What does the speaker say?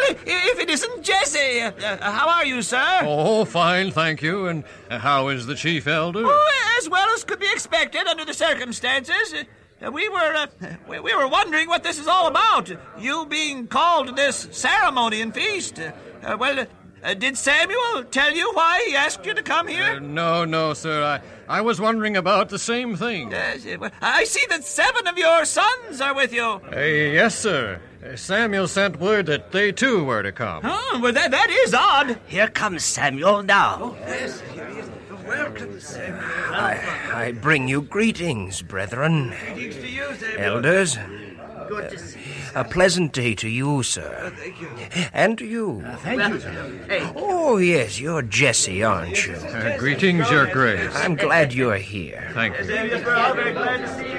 if it isn't Jesse. How are you, sir? Oh, fine, thank you. And how is the chief elder? Oh, as well as could be expected under the circumstances. We were wondering what this is all about. You being called to this ceremony and feast. Did Samuel tell you why he asked you to come here? No, sir. I was wondering about the same thing. I see that 7 of your sons are with you. Yes, sir. Samuel sent word that they too were to come. Oh, well, that is odd. Here comes Samuel now. Yes, welcome, Samuel. I bring you greetings, brethren. Greetings to you, Samuel. Elders. Good to see you. A pleasant day to you, sir. Thank you. And to you. Thank you, sir. Oh, yes, you're Jesse, aren't you? Greetings, Your Grace. I'm glad you're here. Thank you. We're all very glad to see you.